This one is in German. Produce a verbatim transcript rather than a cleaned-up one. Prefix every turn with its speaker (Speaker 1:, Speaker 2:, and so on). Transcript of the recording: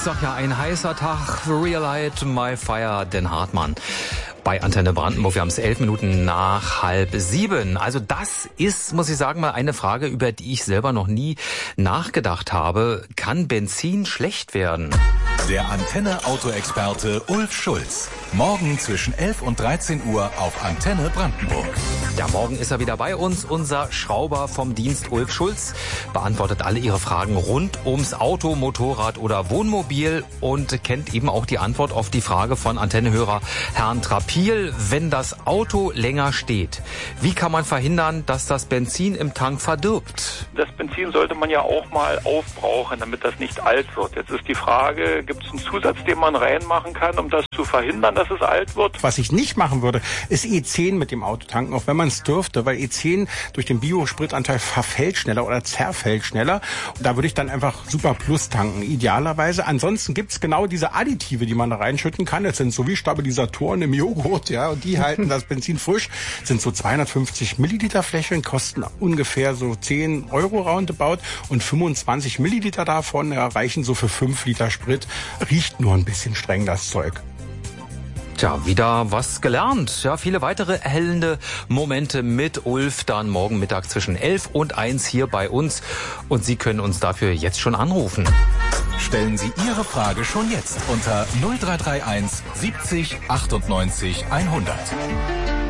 Speaker 1: sag ja, ein heißer Tag, Relight My Fire, Den Hartmann. Bei Antenne Brandenburg, wir haben es elf Minuten nach halb sieben. Also das ist, muss ich sagen, mal eine Frage, über die ich selber noch nie nachgedacht habe. Kann Benzin schlecht werden?
Speaker 2: Der Antenne-Auto-Experte Ulf Schulz. Morgen zwischen elf und dreizehn Uhr auf Antenne Brandenburg.
Speaker 1: Ja, morgen ist er wieder bei uns, unser Schrauber vom Dienst Ulf Schulz. Beantwortet alle Ihre Fragen rund ums Auto, Motorrad oder Wohnmobil und kennt eben auch die Antwort auf die Frage von Antennehörer Herrn Trapil. Wenn das Auto länger steht, wie kann man verhindern, dass das Benzin im Tank verdirbt?
Speaker 3: Das Benzin sollte man ja auch mal aufbrauchen, damit das nicht alt wird. Jetzt ist die Frage, gibt es einen Zusatz, den man reinmachen kann, um das zu verhindern, dass es alt wird?
Speaker 4: Was ich nicht machen würde, ist E zehn mit dem Auto tanken, auch wenn man es dürfte, weil E zehn durch den Biospritanteil verfällt schneller oder zerfällt schneller. Und da würde ich dann einfach Super Plus tanken, idealerweise. Ansonsten gibt's genau diese Additive, die man da reinschütten kann. Das sind so wie Stabilisatoren im Joghurt, ja, und die halten das Benzin frisch. Das sind so zweihundertfünfzig Milliliter Fläschchen, kosten ungefähr so zehn Euro roundabout und fünfundzwanzig Milliliter davon ja, reichen so für fünf Liter Sprit. Riecht nur ein bisschen streng, das Zeug.
Speaker 1: Tja, wieder was gelernt. Ja, viele weitere erhellende Momente mit Ulf dann morgen Mittag zwischen elf und eins hier bei uns. Und Sie können uns dafür jetzt schon anrufen.
Speaker 2: Stellen Sie Ihre Frage schon jetzt unter null drei drei eins siebzig achtundneunzig hundert.